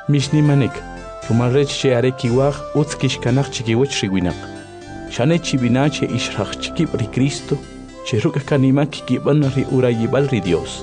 Mishnimanik, rumalrech che are kiwach utskish kanach chikiwech riwinak. Shane chibina che ishrach chikib ri Cristo, che ruka kanima kikiban ri urayibal ri Dios.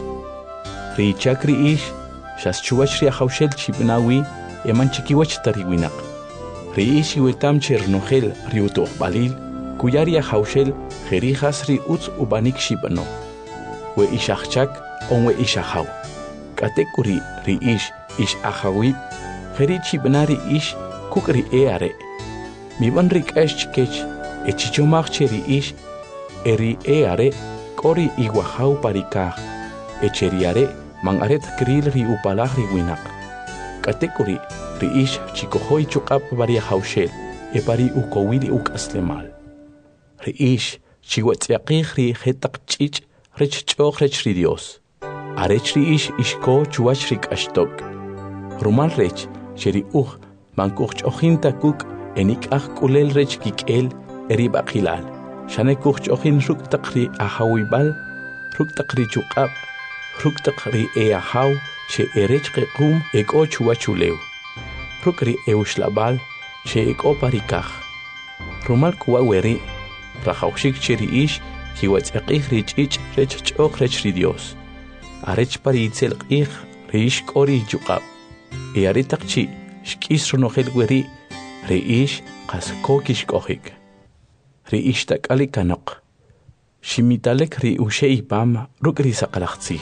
Ri chakri ish, shas chuwach ri ahawshel chibinawi, eman chikiwech tariwinak. Ri ish iwetam che rnohel ri utuh balil, kuyari ahawshel jerijas ri utz ubanik shibano. We ishachchak on we ishahaw. Katekuri ri ish ahawib, jerichi benari ish kukri eare. Mi van rik chikech, echichomach cheri ish, eri eare, kori iguahau parikah, echeriare, mangaret kril ri upalah ri winak. Katekuri ri ish chikohoi chukap varia haushel, e pari ukowili aslemal. Ri ish chiwatziakih ri hetak chich, rech choch rech ri Dios. Arech ri ish ishko chuach rik ashtok. Rumal rech, sheri mankuch ochinta kuk, enik kulel rech kikel, eri bakilal. Shane kuch ochin ruk takri ahawibal, ruk takri chukab, ruk takri eahaw, she erech kekum eko chuachulew. Ruk ri eushlabal, she eko parikach. Rumal kuwa weri, rachaushik cheri ish, kiwatzekih rich rech choch rech ri Dios. Arech paritzel ich rish kori chukab. E aritakchi, shkis runohel weri, reish kaskokish kohik. Reish takali kanok. Shimitalek ri ushei pam ruk ri sakalachtzih.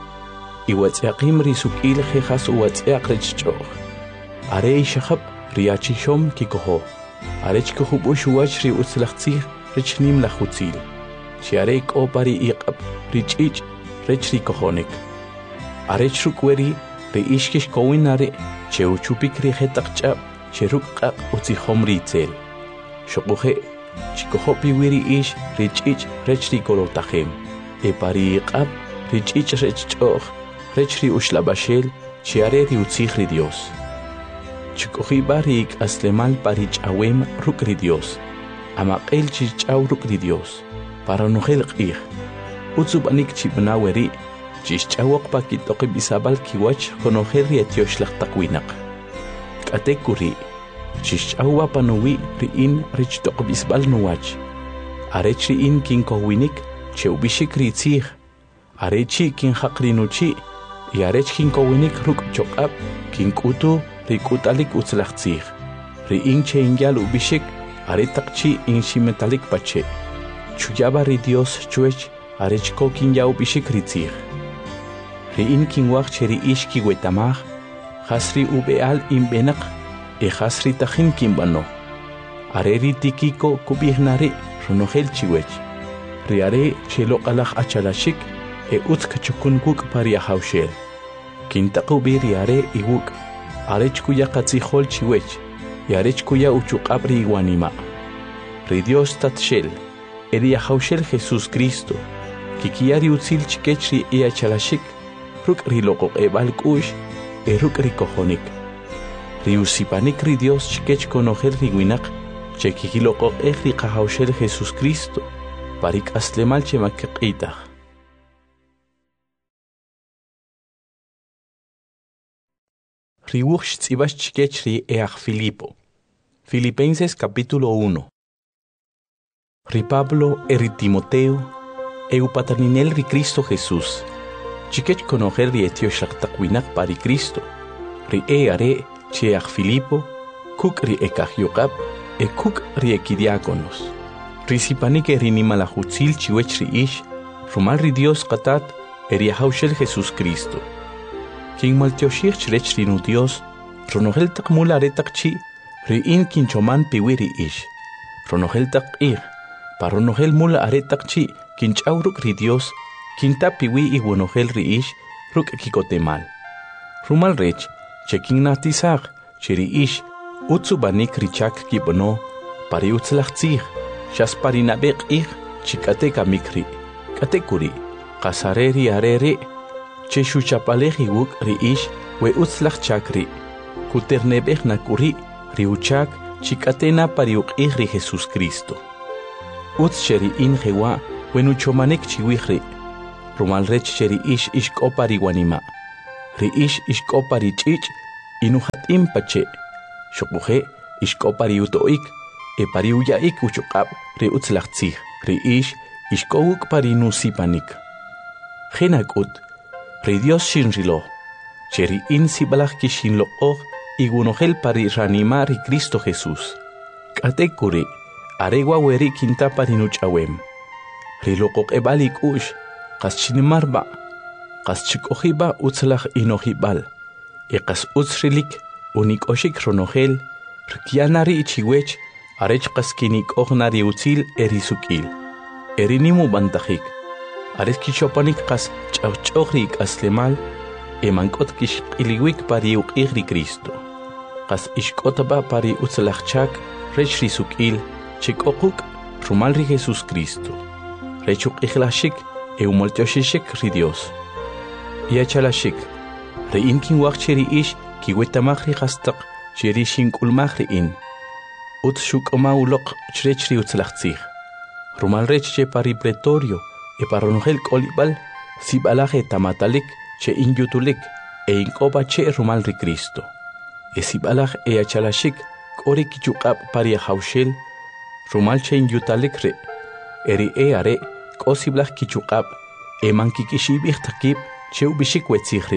Iwatziakim ri sukil jejas uwatziak rechchoch. Arei shachab ri achishom kikoho. Arech kohub ushuach ri utzlachtzih rechnim lachutzil. Shiarei kopari iqab richich rech ri kohonik. Arech ruk weri reish kish kowinare cheuchupik ri hetakchab cheruk qaq utzihom ritzel. Shokuhe chikohopi wiri ish richich rech ri kolotahem. E pari iqab richich rech choch rech ri ushlabashel chiare ri utzih ri Dios. Chikohi barik aslemal parich awem ruk ri Dios. Amaqel chichaw ruk ri Dios. Para nohel qih. Utzubanik chibna weri chichawok pakitoki bisabal kiwach konohel ri etiosh takwinak. Katekuri chichawa panuwi riin rich tok bisbal nuwach. Arech riin kin kowinik cheubishik ritzih. Arechi kin hakrinuchi y arech kin kowinik ruk chokab kin kutu rikutalik utzlachtzih. Riin cheingyal ubishik aretakchi in shimetalik pache. Chuyaba ri Dios chuech arech ko kin yau bishik ritzih. Riin kin wach cheri ish ki wetamach hasri ubeal imbenak e hasri tajin kimbano. Areri tikiko kubihnari runohel chiwech. Riare chelo alach achalashik e utkachukun kuk paria haushel. Kintaku biriare iwuk. Arech kuya katzihol chiwech. Yarech kuya uchukabri iguanima. Ri Dios tatshel. Eri haushel Jesús Cristo. Kikiari utzil chikechri e achalashik. Ruk riloko ebal kush. Eruk rikohonik. Riusipanik ri Dios chikech konohel riwinak, chekikiloko ejri kahaushel Jesús Cristo, parik aslemal chemakitach. Riuch tzibach chikech ri each Filipo. Filipenses capítulo 1. Ri Pablo eri Timoteo, paterninel ri Cristo Jesús. Chikech konohel ri etiosh takwinak pari Cristo. Ri are Cheach Filipo, kuk ri ekahyokab, kuk ri ekidiakonos. Risipanik erinima la hutzil chiwech ri ish, rumal ri Dios katat, haushel Jesús Cristo. King maltioshich chrech ri nu Dios, ronohel tak mula retak chi, ri in kinchoman piwiri ish. Ronohel tak paronohel mula aretak chi, kinchauruk ri Dios, kinta piwi iguonohel ri ish, ruk kikotemal. Rumal rech, Chekin natizag, cheri ish, utsubanik richak kibono, pari utzlachtzig, shas parinabek ich, chikateka mikri, katekuri, kasareri arere, cheshuchapalegi wuk ri ish, we utzlachchakri, kuternebek nakuri, riuchak, chikatena pariuk ri Jesús Cristo. Utz cheri in jewa, wenuchomanek chiwihri, rumalrech cheri ish ishkopari wanima. Ri ish ishkopari chich, inuhatim pache shokuje ishkopari utoik pari uyaik uchuqab ri utzlaqtzig ri ishkowuk pari nusipanik Genakut ri Dios shinrilo cheri insibalaj kishinlo igunohel pari ranimar y Cristo Jesús katekuri aregua weri kinta pari nuchawem rilokok ebalik ush kas chinimarba kas chikohiba utzlaj inohibal kas utzrilik unik oshik ronogel rikianari ichiwech arech kas kinik ohnari utzil erisukil erinimu bantajik arech kishopanik kas chawchogrik aslemal emankot kishqiliwik pari uqigri Cristo kas ishkotaba pari utzlajchak rech risukil chikokuk rumalri Jesús Cristo rechuk ihlashik eumoltioshishik ri Dios yachalashik reinkin wacheri kiwetamahri hastaq cheri shinkulmahri utshuk maulok chrechri utzlachtzig rumal reche pari pretorio paronogel kolibal sibalaje tamatalik che inyutulik inkoba che rumal ri Cristo sibalaj yachalashik kori kichukab pari haushel rumal che inyutalik re eri are kosiblaj kichukab mankikishibih takib che ubishik wetzigri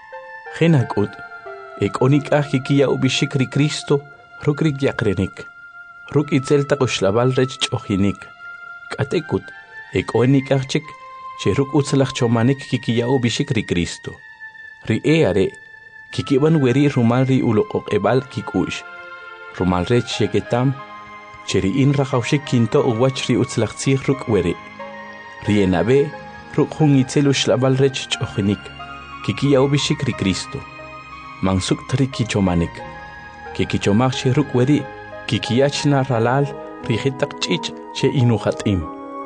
Genakut onik kikia ubishik ri Cristo rukrik yakrenik ruk itzelta qoshlabal rech chohinik katekut onik chik che ruk utzlaj chomanik kikia ubishik ri Cristo ri are kikiban weri rumal ri ulokok ebal kikush rumal rech sheketam cheri in rajawshik kinto uwach ri utzlajtzig ruk weri ri enabe ruk hun itzelu shlabal rech chohinik kikia ubishik ri Cristo mansuk tri kichomanik kikichomach che ruk weri kikiachna ralal rihitak chich che inuhatim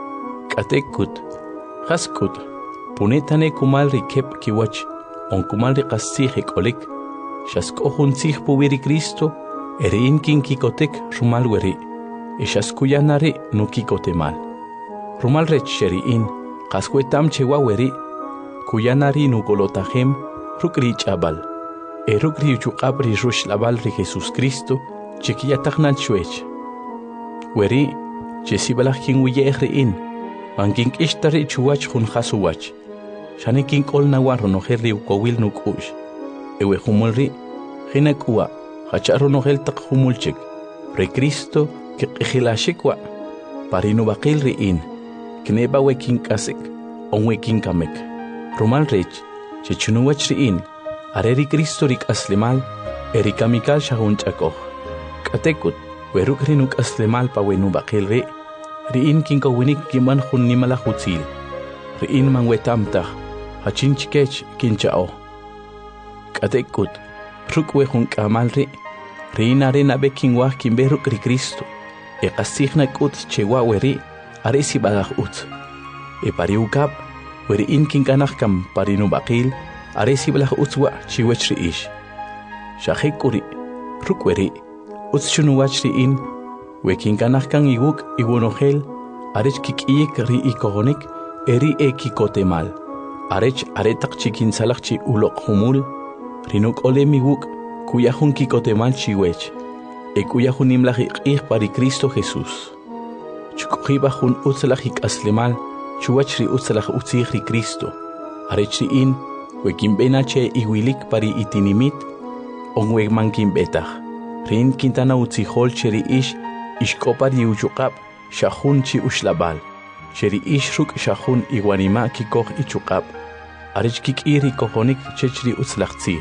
katekut haskut punetane kumal rikep kiwach on kumal riqassih kolik shasko hunzih puwiri Cristo erin kin kikotek rumal weri esaskuyanari nukikotemal rumal rech sheriin qaswetam chewa weri kuyanari nukolotahem rukri chabal rukri uchuqabri rush labal ri Jesús Cristo chikiyatajnan chwech weri chesibalaj kin wiyehriin mankin ishtari chuwach hun hasuwach shanikin kolna waronoher ri ukowil nukush ewe humulri hinakua hacharonohel tak humulchik ri Cristo kiqihilashikwa parinu baqil riin kneba wekin kasik on wekin kamek rumal rech chechunuwach riin areri Cristo rik aslemal erikamikal shahun chakoh katekut werukrinuk aslemal pa wenu baqil riin kinkowinik kiman hunnimala hutzil riin man wetamtah hachinchikech kinchao katekut rukwe hun kamal riin arena bekin wah kimberuk ri Cristo qasigna kut chewa weri aresi bagaj ut pariukap weri in kinkanaj kam parinu baqil aresi balaj utwa chiwech riish shahikuri rukweri utschunuwach riin wekinkanaj kan iguk igunohel arech kikiyek ri ikogonik eri kikotemal arech aretak chikinsalaj ulok humul rinuk olemiguk kuyahun kikotemal chiwech kuyahun imlaj pari Cristo Jesús chukujiba hun utzlaj aslemal chuwach ri utzlaj utzig ri Cristo arech riin wekinbena che iwilik pari itinimit on wegmankin betaj rin kintana utzijol cheri ishkopari uchuqab shahun chi ushlabal cheri ruk shahun iguanima kikoj ichuqab arech kikiri kojonik chechri utzlajtzig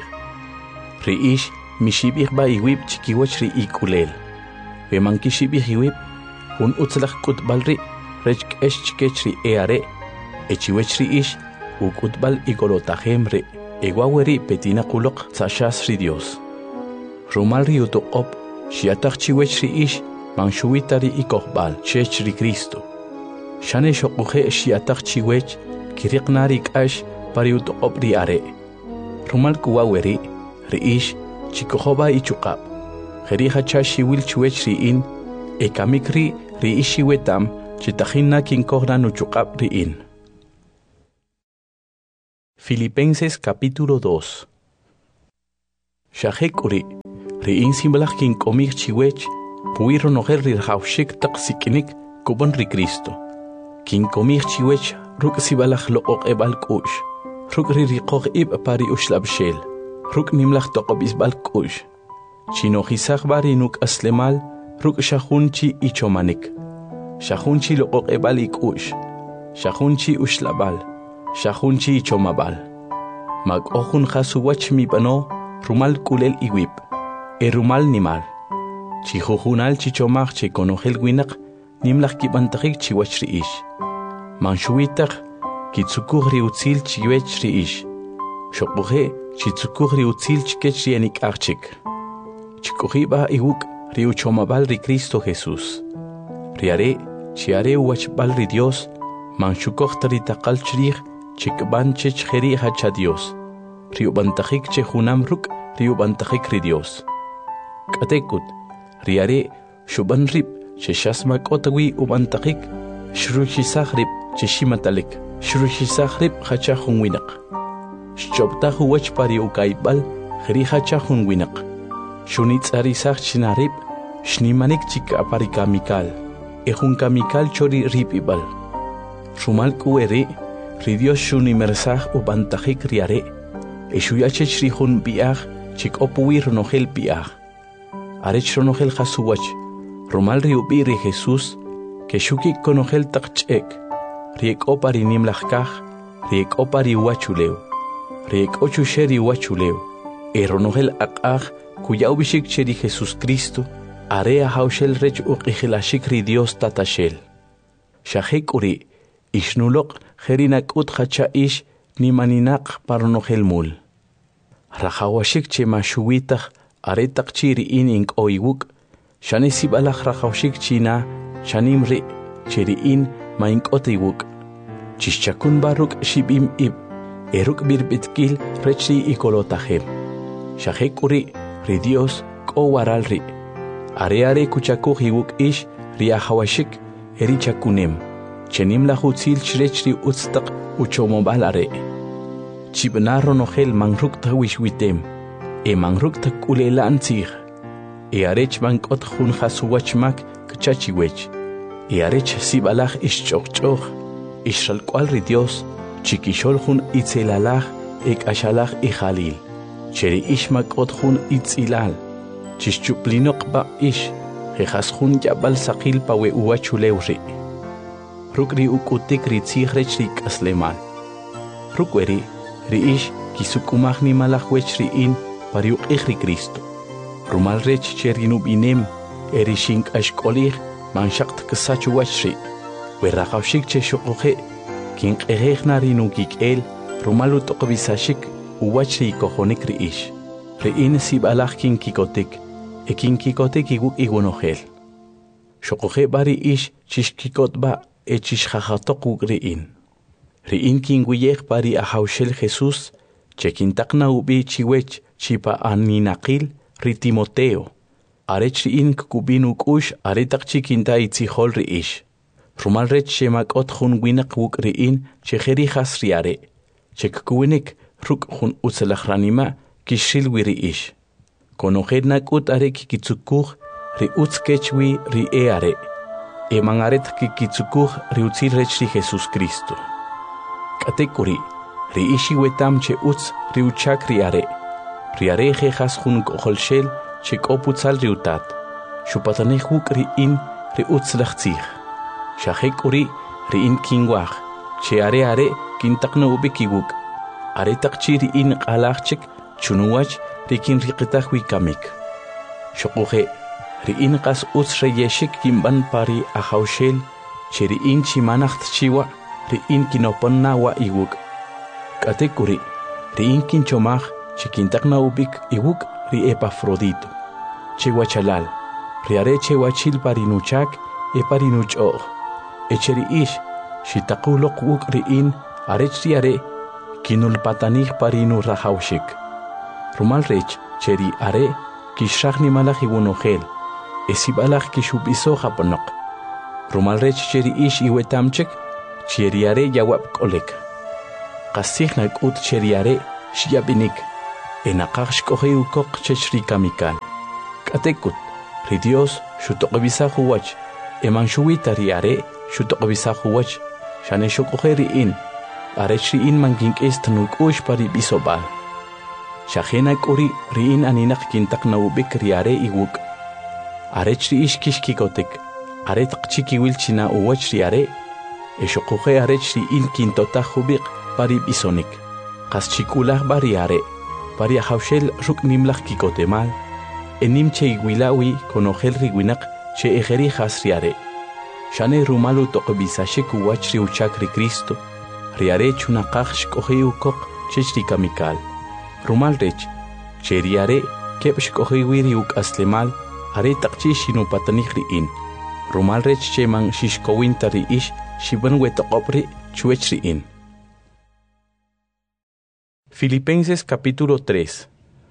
ri mishibih ba iwib chikiwach ri ikulel wemankishibih iwib hun utzlaj kutbal ri rech kesh chikech ri are echiwech ri ukutbal igolotajem ri waweri petina kulok tzashas ri Dios rumal ri utoqop shiataj chiwech ri manshuwita ri ikojbal chech ri Cristo shane shoquje shiataj chiwech kiriqna ri k'ax pari utoqop ri are rumal kuwaweri ri chikojoba ichuqab jerija chashiwil chuwech riin ekamikri ri shiwetam chitajina kinkogna nuchuqab riin. Filipenses capítulo 2. Shahekuri, Riin simbalak kin komik chiwech, puiro noher rirhaushik taksikinik kubon ri Cristo. Kin komik chiwech, ruk sibalak look ebal kush, ruk ririkok ib pari ushlabshel, ruk nimlak tokobis bal kush. Chino hisak bari nuk aslemal, ruk shahunchi ichomanik. Shahunchi look ebal ikush, shahunchi ushlabal, shahunchi ichomabal. Mag ohun khasuwach mi bano, rumal kulel iwip, rumal nimal. Chihuhunal chichomach che konohel winak, nimlach kibantakik chiwach riish. Manshuitak, kitsukuh riutzil chiwech riish. Shokuhe, chitsukuh riutzil chikech rianik archik. Chikuhiba iwuk riuchomabal ri Cristo Jesús. Riare, chiare uachbal ri Dios, manshukoh taritakal chrich, chikbanche cheri hacha Dios. Riubantakik che hunam ruk, riubantakik ri Dios. Katekut, riare, shuban rip, che shasmak otawi ubantakik, shruchisach rip, che shimatalik, shruchisach rip hacha hunwinak. Shchobtahu wach pari ukaibal, hri hacha hunwinak. Shunitz arisach chinarip, shnimanik chika aparikamikal, kamikal chori ripibal. Shumal kuere, ridios shunimersach ubantakik riare, eshuyache shrihun biach, chik opuir nohel biach. Arech ronogel hasuwach, romal riubiri Jesús, que shukik konogel takchek, riek opari nimlachkach, riek opari wachuleu, riek ochusheri wachuleu, ronogel akach, cuya ubishik cheri Jesús Cristo, area haushel rech uqihilashik ri Dios tatashel. Shahek uri, ishnulok herinak uthacha ish nimaninak paronogel mul. Rahawashik che mashuwitach, aretak chiri in oiwuk, shane sibalach rahawshik china, shanimri, chiri in maink otiwuk. Chishchakun baruk shibim ib, eruk birbitkil rechi ikolotahem. Shahek uri, ri Dios ko waralri. Are kuchaku hiwuk ish, riahawashik, erichakunem. Chenim la hutzil chirechri utstak uchomobal are. Chibnaro nohel mangruk tawishwitem. Mangruk tak ulela antzig. Arech mankot hun hasuwachmak kchachiwech. Arech sibalach ishchokchoch. Ishalkwal ri Dios, chikishol hun itzelalach, ashalach ijalil. Cheri ishmakot hun itzilal. Chischuplinok ba ish, jejas hun yabal sakil pawe uachuleuri. Rukri ukutik ri tsigrech ri kaslemal. Rukweri, ri ish kisukumach ni malachwech ri in, pariuk ri Cristo. Rumal rech cherinub inem, erishink ashkolich, manshakt kasachu wachri. Werachawshik che shokohe, kink erechna nugik el, rumalut okbisashik, uwachri kohonik ri ish. Ri in sibalach kinkikotik, kinkikotik iguk igunohel. Shokohe bari ish chishkikot ba, chishhahatok ri in. Ri in kinguyech bari ahaushel Jesús, chekintakna ubi chiwech, chipa aninakil, ri Timoteo. Arech ri in kubinuk ush, aretak chikinta itzihol ri ish. Rumal rech shemakot hun winak wuk ri in, cheheri has riare. Chekkuwinik, ruk hun utzelachranima, kishil wiri ish. Konojednak ut are kikitsukuch, ri utskechwi ri are. Mangaret kikitsukuch ri utzilrech ri Jesús Cristo. Katekuri, ri ishi wetam che utz ri uchak ri are. Ri are jejas hun koholshel, che koputzal ri utat. Shupatanehuk ri in, ri utzlachtzich. Shahek uri, ri in kingwach, che are kintakna ubikiwuk. Are takchi ri in alachchik, chunuwach, ri kin riqitach wikamik. Shokuhe, ri in qas utz reyeshik kimban pari ahaushel, che ri in chimanacht chiwa, ri in kinoponna wa iwuk. Katekuri, ri in kinchomach, che kintakna ubik iwuk, ri Epafrodito. Che wachalal, ri are che wachil parinuchak, parinuchoch. Echeri ish, shitakulok wuk ri in, arech ri are, kinulpatanich parinu rahaushik. Rumal rech, cheri are, kishach ni malach iwunohel, esibalach kishubiso haponok. Rumal rech cheri ish iwetamchek, cheri are yawap kolek. Kasich nak ut cheri are, shiabinik. enaqaq xk'oji ukoq chech ri kamikal k'atekut ri Dios xutoq'ibisaj uwach eman xuwita ri are xutoq'ibisaj uwach xane xok'oje ri'in arech ri'in man kink'is tanuk'ux pa ri b'isob'al xajena k'uri ri'in aninaq kintaq nawub'ik ri are iwuk' arech ri'ix kixkikotek are taq chikiwil china uwach ri are exoqoje arech ri'in kintotaj jub'iq pa ri b'isonik qas chik'ulaj b'a ri are pa ri ajawxel ruk' nimlaj kikotemal enim che iwilawi konojel ri winaq che ejeri jas ri are xane rumal utoq'ib'isajxik uwach ri uchak ri Cristo ri are chunaqaj xk'oji ukoq chech ri kamikal rumal rech che ri are keb' xk'oji wi ri uk'aslemal are taqchi xinupatanij ri'in rumal rech che man xixkowinta ri'ix xiban wetoq'ob' ri' chwech ri'in. Filipenses capítulo 3.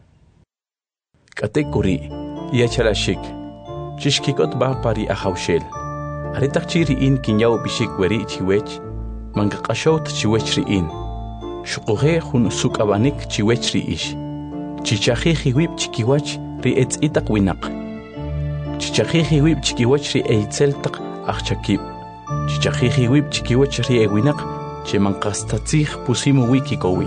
K'atek kuri yachalaxik chixkikot b'a pa ri ajawxel are taqchi ri'in kinyaw b'ixik weri' chiwech mankaq'axowt chiwech ri'in xuqoje jun suk'ab'anik chiwech ri'ix chichajij iwib' chikiwach ri etz'itaq winaq chichajij iwib' chikiwach ri eitzel taq ajchakib' chichajij iwib' chikiwach ri ewinaq che manqastatzij pusimu wi kikowil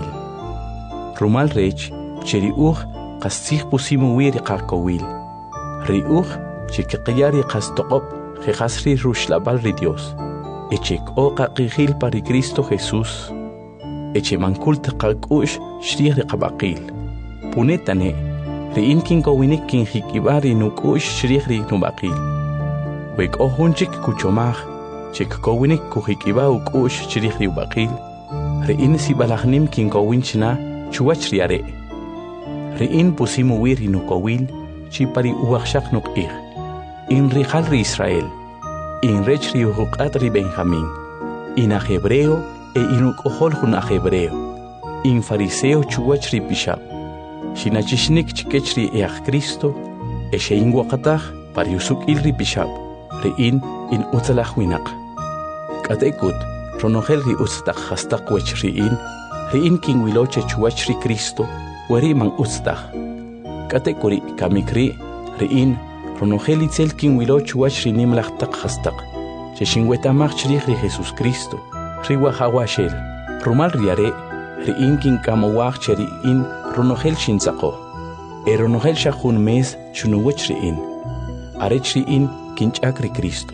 rumal rech che ri uj qastzij pusimu wi ri qalkowil ri uj che kiqya ri qas toq'ob' jejas ri ruxlab'al ri Dios eche k'o qaqijil pa ri Cristo Jesús eche mankult qalk'u'x xrij ri qab'aqil punetane ri'in kinkowinik kinjik'ib'a ri nuk'u'x xrij ri nub'aqil we k'o jun chik kuchomaj che kkowinik kujik'ib'a uk'u'x chrij ri ub'aqil ri'in sib'alajnim kinkowin china chuwach ri are ri'in pusimu wi ri nukowil chi pa ri uwajxaq nuq'ij in rijal ri Israel in rech ri ujuq'at ri Benjamín in aj hebreo e in uk'ojol jun aj hebreo in fariseo chuwach ri pixab' xinachixnik chikech ri eaj Cristo e xe'in waqataj pa ri usuk'il ri pixab' ri'in in utzalaj winaq k'atekut ronojel ri utz taq jastaq wech ri'in kinwiloche chuwach ri Cristo weri man utz taj k'atekuri kamik ri'in ronojel itzel kinwilo chuwach ri nimlaj taq jastaq che xinwetamaj chrij ri Jesús Cristo ri wajawaxel rumal ri are ri'in kink'amowaj che ri'in ronojel xintz'aqoj e ronojel xa jun mes xunuwach ri'in arech ri'in kinch'ak ri Cristo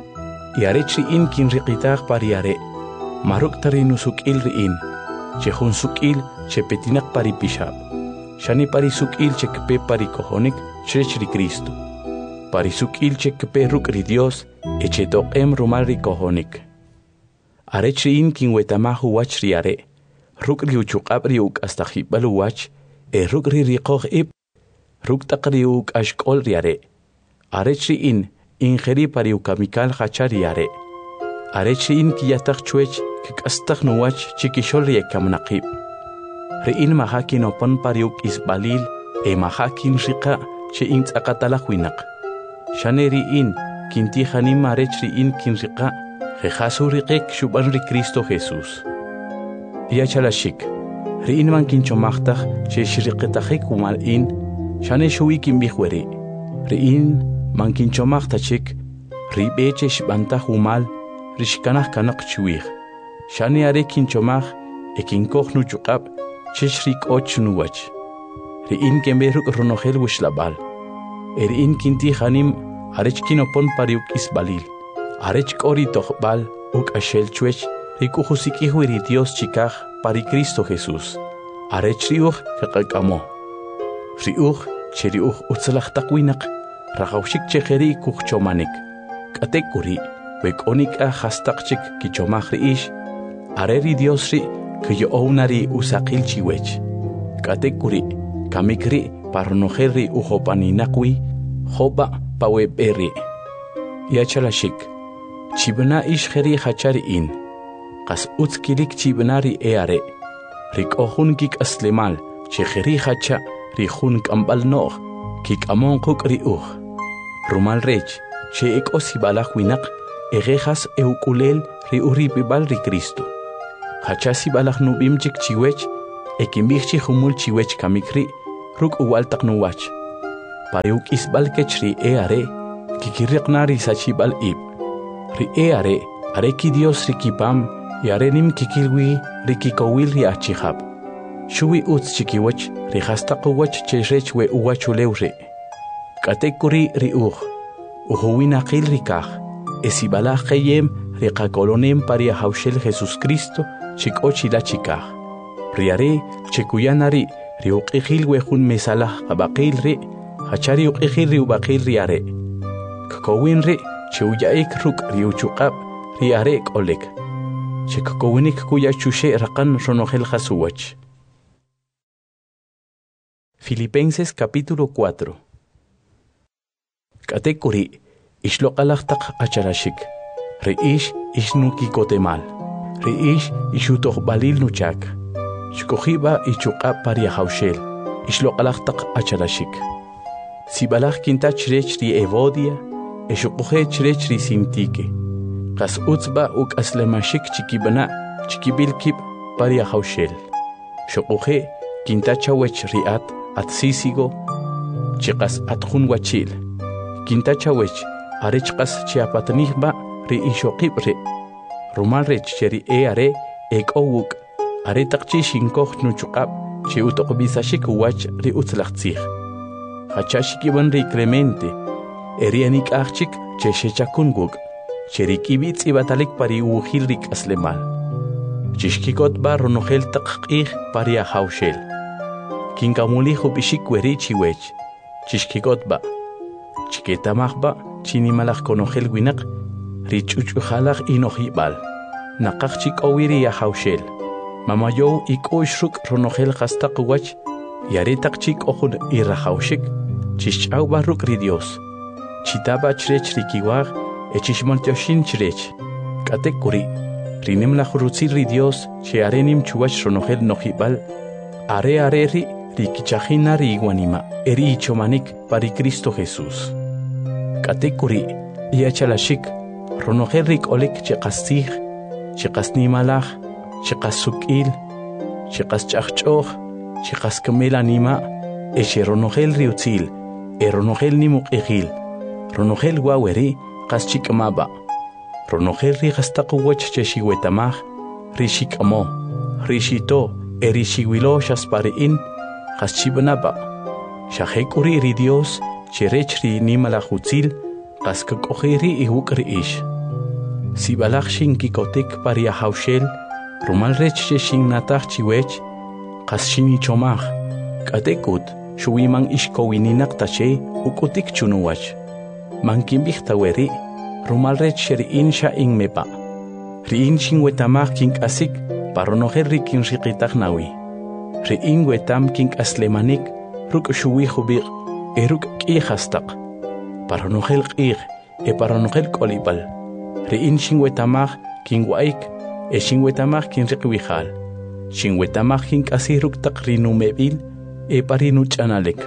y arech ri'in kinriqitaj pa ri are maruk' ta ri nusuk'il ri'in che jun suk'il che petinaq pa ri pixab' xani pa ri suk'il che kpe pa ri kojonik chrech ri Cristo pa ri suk'il che kpe ruk' ri Dios e che toq'em rumal ri kojonik arech ri'in kinwetamaj uwach ri are ruk' ri uchuq'ab' ri uk'astajib'al uwach e ruk' ri riqoj ib' ruk' taq ri uk'axk'ol ri are arech ri'in injeri pa ri ukamikal jacha ri are arech ri'in kiyajtaj chwech kik'astaj nuwach chikixol ri ekamnaqib' ri'in maja kinopon pa ri uk'isb'alil e maja kinriqa' che intz'aqatalaj winaq xane ri'in kintij anim arech ri'in kinriqa' jejas uriqik xub'an ri Cristo Jesús yachalaxik ri'in man kinchomajtaj che xriqitajik umal'in xane xuwi kinb'ij weri' ri'in man kinchomajtaj chik rib'e che xb'antaj umal ri xkanaj kanaq chwij xane are kinchomaj e kinkoj nuchuq'ab' chech ri k'och nuwach ri'in kenb'ej ruk' ronojel wixlab'al e ri'in kintij anim arech kinopon pa ri uk'isb'alil arech k'o ri tojb'al uk'axel chwech ri k'ujusik'ij wi ri Dios chikaj pa ri Cristo Jesús arech ri uj kaq'ak'amoj ri uj che ri uj utzalaj taq winaq rajawxik che jeri kujchomanik k'atekuri we k'o nik'aj jastaq chik kichomaj ri'ix are ri Dios ri' kiyo'ow na ri usaqil chiwech k'atekuri kamik ri' pa ronojel ri ujop'aninaq wi job'a pa web'e ri' yachalaxik chib'na ix jeri jacha ri'in qas utz kilik chib'na ri e are ri k'o jun kik'aslemal che jeri jacha ri jun k'amb'al no'j kik'amon quk' ri uj rumal rech che e k'o sib'alaj winaq e jejas e uk'ulel ri urib'ib'al ri Cristo jacha sib'alaj nub'im chik chiwech e kinb'ij chi jumul chiwech kamik ri' ruk uwaltaq nuwach. Pariuk isbal kech ri are, kikiriqna ri sachibal ib. Ri are ki Dios rikipam, y are nim kikilwi rikikowil ri achihab. Shuwi uts chikiwach, ri hastaqwach cherech we uwachulew ri. Katekuri ri uhuwinaqil rikaj, esibalaj kayem riqakolonem paria hawshel Jesus Cristo, chikochila chikaj. Riare, chekuyanari, riuqijil wejun mesalah qabaqil ri, hachari uqijil riubaqil riare. Kakowin ri, cheuyaik ruk riuchuqab, riare kolek. Chekakowinik kuya chushe raqan ronojel jasuwach. Filipenses capítulo 4. Katekuri, ishloqalaqtaq acharashik. Riish ishnuki kotemal. Riish ishutoq balil nuchak. Shkojiba ichuqa paria hawshel. Ishloqalaqtaq acharashik. Sibalaq kinta chrech ri evodia, eshuquje chrech ri simtike. Qas utzba uk aslemashik chikibana, chikibilkib paria hawshel. Shuquje kinta chawech riat atsisigo, chiqas atjun wachil. Kinta chawech arechqas chiapatnihba ri ishoqib ri. Rumalrech cheri are ekowuk are taqchi shinkoj nuchuqab chi utoqbisashik wach ri utzlaqtzij. Hachashikiban ri Clemente erianik achik che shechakunguk cheri kibitz ibatalik pari ujil rik aslemal. Chishkikot ba ronojel taqqij paria hawshel. Kinkamuli hubishik weri chiwech. Chishkikot ba chiketamajba chinimalaj konojel winaq richuchujalaj inojibal. Naqaqchik owiri ya hawshel. Mamayow ikuishruk ronojel hastaqwach yaretaqchik ojun irrahawshik chishch'awba ruk ri Dios. Chitaba chrech rikiwaj echishmaltyoshin chrech. Katekuri rinemlaj rutzil ri Dios che arenim chuwach ronojel nojibal. Are ri rikichajina ri iguanima eri ichomanik pari Cristo Jesús. Katekuri yachalashik ronojel rik olik cheqastij, cheqasnimalaj, cheqasukil, cheqasch'ajch'oj, cheqaskamel anima, eche ronojel riutzil, ronojel nimuq'ijil, ronojel waweri qaschik'amaba, ronojel ri qastaqwach chexiwetamaj, rixik'amo, rixito, erixiwilo xaspari'in, qaschibanaba, xajek'uri ri Dios cherech ri nimalajutzil, qaskak'ojiri iwuk ri'ish. Sibalaj shinkikotik paria hawshel, rumalrech cheshinnataj chiwech, qas shinichomaj, k'atekut shuwiman ishkowininak tache ukutik chunuwach. Mankinbij taweri, rumalrech ri'in sha'in mepa. Ri'in shinwetamaj kink'asik, paronojel rikin riqitaj nawi. Ri'in wetam kink'aslemanik, ruk' shuwi jubiq, eruk k'ij hastaq. Paronojel q'ij, paronojel k'olibal. Ri'in shinwetamaj kinwa'ik, shinwetamaj kinriqwijal. Shinwetamaj kink'asij ruktaq rinumebil, parinuch'analek.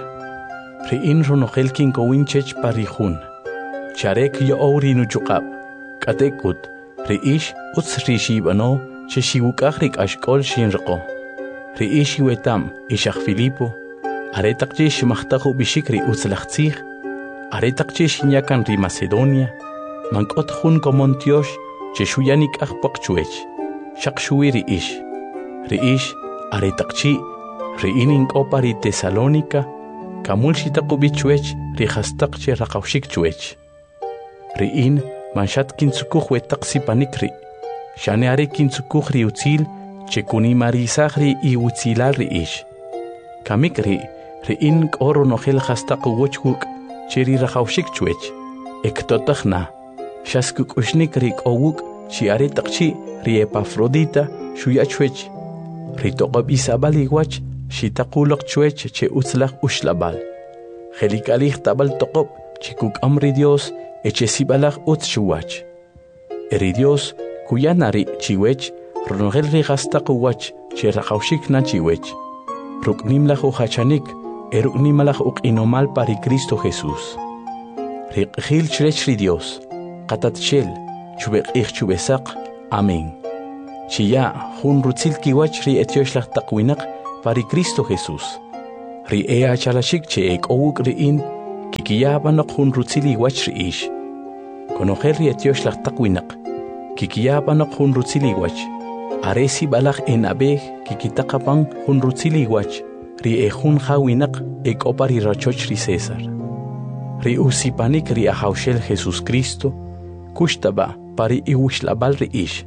Ri'in ronojel kinkowinchech parijun. Charek yo'ow rinuchuqab. K'atekut, ri'ish utz rixib'ano chexiwuk'aj rik'axk'ol xinriqo. Ri'ish iwetam ixaj Filipo, aretaqchi ximajtaj ub'ixik ri utzlajtzij, aretaqchi xinyakan ri Macedonia, mank'ot jun komontiox chexuyanik ajpaq chuech, xaq xuwi ri'ish. Ri'ish aretaqchi ri'in ink'opa ri Tesalónica, kamul xitaq ub'i chuech ri jastaq che raqawxik chuech. Ri'in manxat kintzukuj wetaq sipanik ri, xane are kintzukuj ri utzil che kunimarisaj ri iutzilal ri'ish. Kamik ri'in k'o ronojel jastaq uwoch wuk' che ri raqawxik chuech, ektotaj na, xaskuk'uxnik ri k'o wuk' chi aretaqchi ri Epafrodita xuya chuech. Ri toqob isabal iwach xitaqulaq chuech che utzlaj uxlabal. Jelikalij tabal toqob che kuk'am ri Dios eche sibalaj utz xuwach. Eri Dios kuyana ri chiwech ronojel ri jastaq uwach che raqawxik na chiwech. Ruk'nimlaj ujachanik ruk'nimalaj uq'inomal pari Cristo Jesús. Riq'ijil chrech ri Dios, qatatchel, chubeq'ij chubesaq, amén. Chiya jun rutzil kiwach ri etyoxlaj taq winaq pari Cristo Jesús. Ri achalashik che ekowuk riin kikiyabanaq hun rutzili wach riish. Konojer ri etiosh laqtaqwinak kikiyabanaq hun rutzili wach. Aresi balaq enabej kikitaqapan hun rutzili wach. Ri hun hawinak ekopari rachoch ri César. Ri usipanik ri ahaushel Jesús Cristo kushtaba pari iwishlabal riish.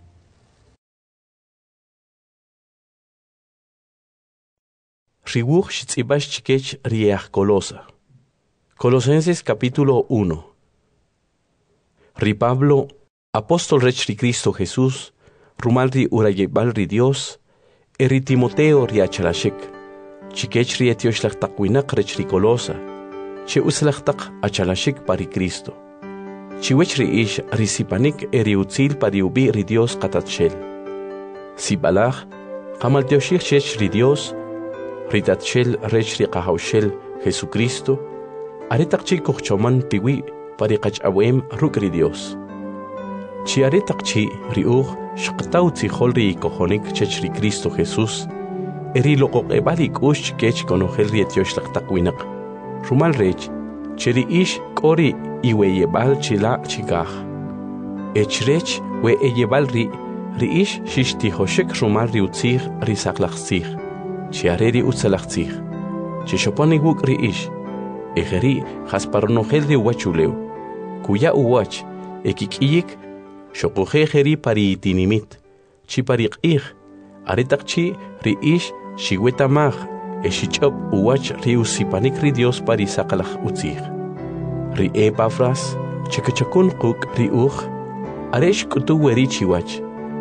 Ribuch Shitzibash Chikech Riach Colosa. Colosenses capítulo 1. Ri Pablo, apóstol rech ri Cristo Jesús, rumal ri urayebal ri Dios, eri Timoteo ri achalashik, Chikech ri etioshlataqwinak rech ri Colosa, che uslaqtaq achalashik pari Cristo. Chiwech ri ish risipanik eri utzil pari ubi ri Dios qatatshel. Sibalach, qamal dioshik chech ri Dios, Ritatshel rech ri qahawshel Jesucristo, aretaqchi kuchchoman piwi pariqach awem ruk ri Dios. Chi aretaqchi riuj shqtaw tzihol ri kojonik chech ri Cristo Jesús, eri loqoqebali kush kech konojel ri etioshlataqwinak. Rumal rech, cheri ish kori iweyebal chila chikaj. Echrech we eyebal ri ish shishtihoshek rumal ri utzig ri saqlaqzig. Chiareri utzalachzig. Chishopani wuk ri ish. Ejeri jasparonogel ri wachuleu. Kuya uwach. Ekikiyik. Shokuje jeri pari itinimit. Chiparik ig. Aretakchi ri ish. Shiweta mag. Eshichop uwach ri usipanik ri Dios pari sakalach utzig. Ri Epafras. Chikachakun kuk ri uj. Aresh kutu weri chiwach.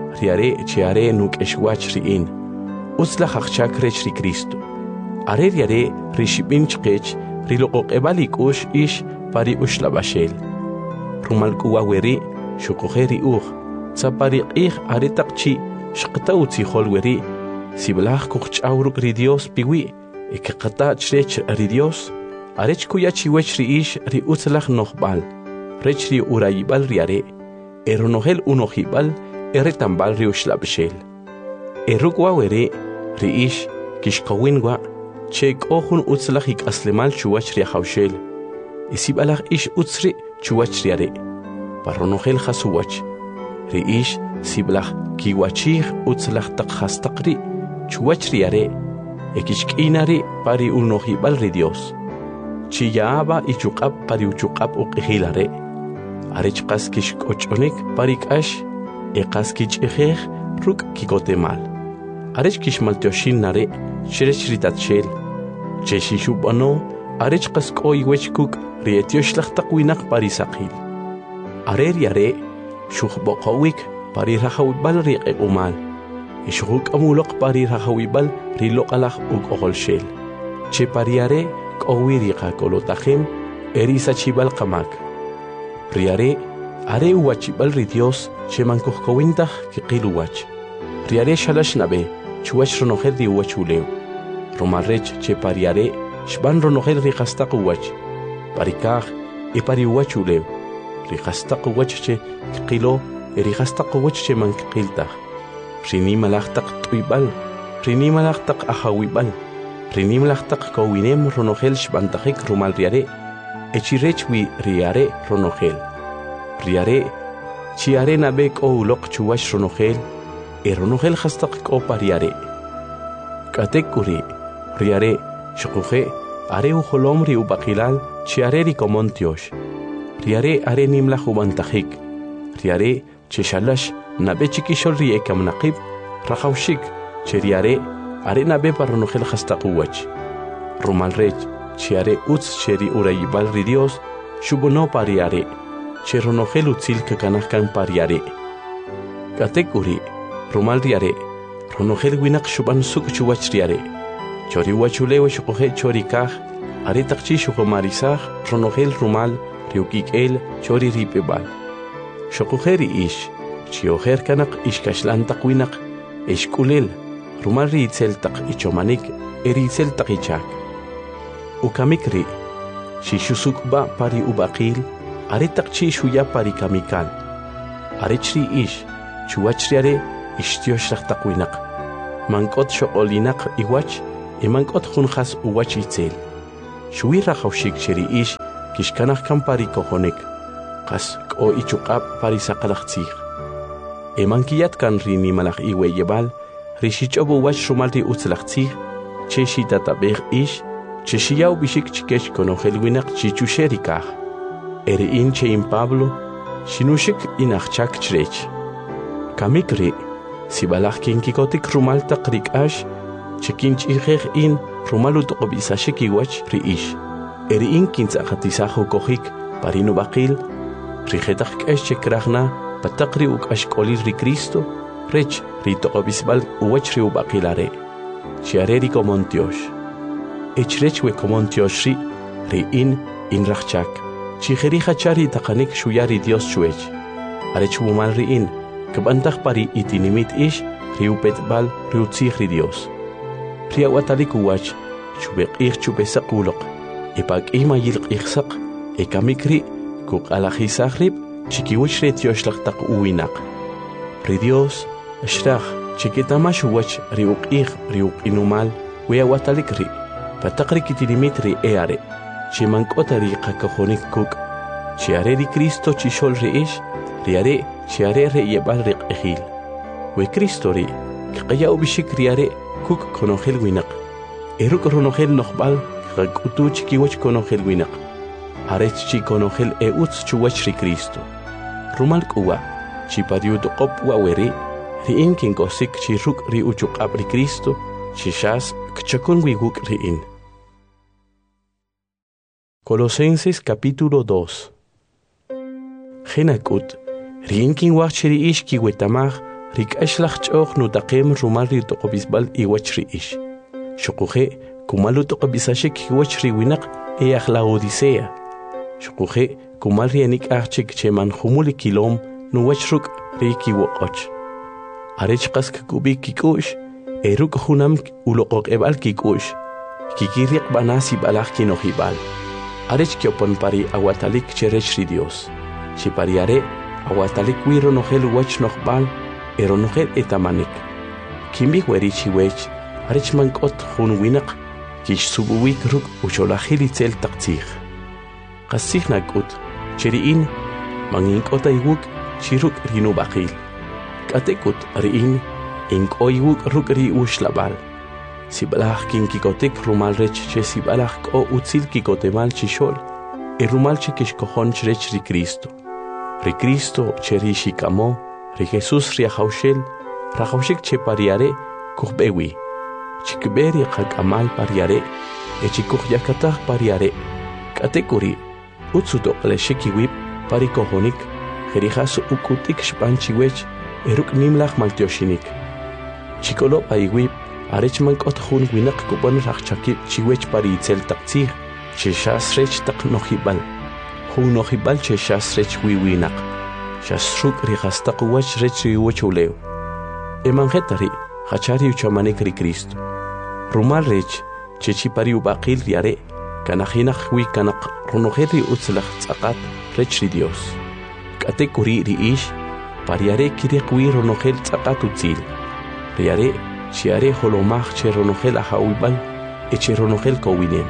Chiare nuk eshwach ri in. Utzla hachak rech ri Cristo. Arer yare rishibin chkech riloqoq ebalik ush ish pari ushlabashel. Rumal kuwa weri shukojeri uj. Tzapari ig aretaqchi shqta utzihol weri. Siblach kuchawruk ri Dios piwi. Ekaqata chrech ri Dios. Arech kuya chiwech ri ish ri utzlach nohbal. Rech ri urayibal riare. Eronohel unohibal eretambal ri ushlabashel. Erukwa weri ri ish kishkawinwa chek ohun utzlahik aslemal chuwach ri hawshel. Isibalach ish utzri chuwach riare. Parronohel hasuwach. Ri ish siblach kiwachig utzlach takhastaqri chuwach riare. Ekishkinari pari unohibal ri Dios. Chiyaaba ichuqab pari uchuqab uqihilare. Arechqas kishkochonik parikash eqaskich ejej ruk kikotemal. Arech kishmaltioshin nare, sherech ritatshel. Cheshishubano, arech kasko iwechkuk, rietioshlataqwinak parisaqil. Arer yare, shuhbokawik, parirahawibal riqeumal. Ishuk amulok parirahawibal riloqalach ugolshel. Che pariare, kowiriqa kolotahim, erisachibal kamak. Riare, are uwachibal ridios, che mankuhkowintah kiqiluwach. Riare shalash nabe, chuwach ronohel di uwachuleu. Romarrech che pariare, shban ronohel rihastaq uwach. Parikaj, e pari uwachuleu. Rihastaq uwach che kilo, e rihastaq uwach che mankiltah. Rini malachtaq tuibal, rini malachtaq ahawibal. Rini malachtaq kowinem ronohel shbantajik rumal riare. Echirech wi riare ronohel. Riare, chiare nabek o ulok chuwach ronohel. Eronohel hastaq ko pariare. Katekuri, riare, shukuje, are uholom ri ubakilal, chiare ri komontiosh. Riare are nimla hubantajik. Riare, cheshalash, nabe chikishol ri ekamnaqib, rahawshik, cheriare, are nabe paronohel hastaq uwach. Rumalrech, chiare utz cheri urayibal ri Dios, shubuno pariare, cheronohel utzil kakanahkan pariare. Katekuri, Rumal riare, ronohel winak shuban suk chuwach riare. Chori wachulewa shukohe chori kaj, aretaqchi shukomarisaj, ronohel rumal, riukikel, chori ripebal. Shukoheri ish, chioher kanak ishkashlantaq winak, eshkulel, rumal riitzeltaq ichomanik, eriitzeltaq ichak. Ukamikri, shishusukba pari ubakil, aretaqchi shuya pari kamikal. Arechri ish, chuwach riare, Ishtiosh taqwinak. Mankot shoolinak iwach, Emank'ot junjas uwach itzel. Shuwi rajawshik cheri ish kishkanaj kan pari kojonek. Qas k'o ichuqab pari saqalaqtzij. Emankiyat kan rini malaj iwe yebal, rishich'obu wach rumal ri utzlaqtzij, cheshi tatabej ish, cheshi yaw bishik chikesh konojel winak chichusheri kaj. In che in Pablo, shinushik inachchak chrech. Kamikri, si balaj kinkikotik rumal taqrik ash, chekinch ihej in rumalut obisashik iwach ri ish. In kintzaqatisajo kojik parino baqil, rijetaj k'esh chekrajna pataqri uk'ashk'olir ri Cristo, rech ri toqobisbal uwach ri ubaqilare. Chiare ri komontiosh. Echrech we komontiosh ri in rachchak. Chijeri hachari taqanik shuyari Dios chuech. Arech wumal ri in, kabantaj pari itinimit ish, ri upetbal ri utzij ri Dios. Ri awatalik uwach, chubeq ich chubesaq uloq, epak ima yilq ichsaq, ekamikri, kuk alajisaj rib, chikiwich re tioshlag taq uwinak. Ri Dios, ashraj, chiketamash uwach ri uqij, ri uqinumal, we awatalik ri, pataqri kitinimit ri eare. Chimank'ota ri qakajonik kuk, chiare ri Cristo chishol ri ish, riare chiare re yebal ri q'ejil. We Cristo ri, kqaya ubishik riare kuk konojel winak. Eruk ronojel noqbal qak'utu chikiwach konojel winak. Arech chi konojel utz chuwach ri Cristo. Rumal k'uwa, chipariu toqop waweri, ri in kinkosik chiruk ri uchuqab ri Cristo, chishas kchakun wiguk ri in. Colosenses capítulo 2. Genakut, rinkin wachri ish ki wetamaj, rik ashlach ch'och nutaqem rumal ri toqobisbal iwach ri ish. Shukuje, kumalu toqobisashik iwach ri winak each la Odisea. Shukuje, kumal ri anik achik cheman humuli kilom nuwach ruk ri ki woqoch. Arech qask kubik kikush, eruk hunam uloqok ebal kikush, kikiriq banasi balach kinojibal. Arech kiopon pari awatalik cherech ri Dios. Chipariare awatalik wiro nojel wach nojbal, ero nojel etamanik. Kimbi weri chiwech, arech mankot hun winak, kish subuwik ruk ucholahilitzel taqtzij. Qasij nakut, cheriin, manginkota iwuk, chiruk rinu baqil. Katekut riin, inkoiwuk ruk ri ushlabal. Sibalaj kinkikotek rumal rech che sibalaj ko utzil kikotemal chishol, rumal che kishkojon chrech ri Cristo. Ri Cristo che ri shikamo, ri Jesus ri ajaushel, rajaushik che pariare kuhbewi. Chikberi qakamal pariare, chikuh yakataj pariare. Katekuri, utsuto qleshikiwip parikojonik, jerijas ukutik shpanchiwech, eruk nimlaj maltioshinik. Chikolo paiwip, arech mank'ot jun winak kupon rajchakib chiwech pari itzel taqtzij, cheshas rech taq nojibal. Jun nojibal cheshas rech wiwinak. Shasruk rihastaq uwach rech riwach ulew. Emanjetari, hachari uchamanek ri Cristo. Rumal rech, chechipari ubaqil riare, kanajinaj wi kanak runojeri utzlaj tzaqat rech ri Dios. Katekuri ri ish, pariare kiriq wi runojel tzaqat utzil. Riare, chiare holomach che ronojel ahawibal, che ronojel kowinem.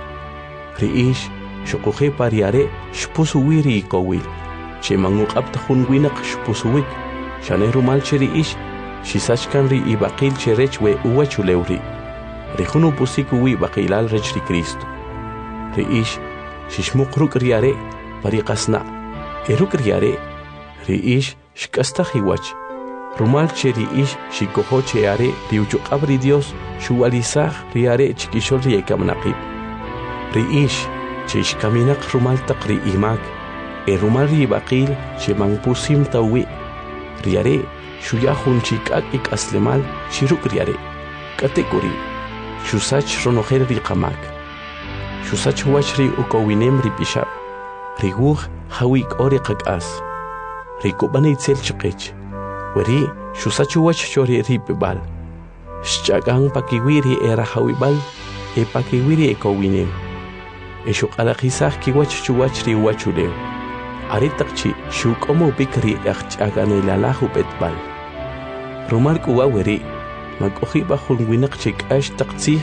Riish, shokuje pariare, shpusuwiri kowil, che manguqabta junwinak shpusuwik, shanerumal che riish, shisachkan ri ibaqil che rech we uwachulewri. Rijunu pusiku wi baqilal rech ri Cristo. Riish, shishmuqruk riare, pariqasna, eruk riare, riish, shkastajiwach. Rumal cheri ish shikoho cheare riuchuqab ri Dios shuwalizaj riare chikishol riekamnaqib. Ri ish chishkaminak rumal taq ri imak, rumal ri baqil chemangpusim tawi. Riare shuyahun chikak ikaslemal chiruk riare. Katekuri shusach ronojel ri qamak. Shusach wach ri ukowinem ri pishab. Riguj hawik ori qakas. Rikubani itzel chiqech. Weri, shusachuwach chori ripibal. Shchagang pakiwiri era hawibal, pakiwiri ekowinem. Shuk'alaqisaj kiwach chuwach ri wachulew. Aritakchi shukomo bikri ach'aganelalahu betbal. Rumal kuwa weri, mag'ojiba junwinak chik'ash taqtzij,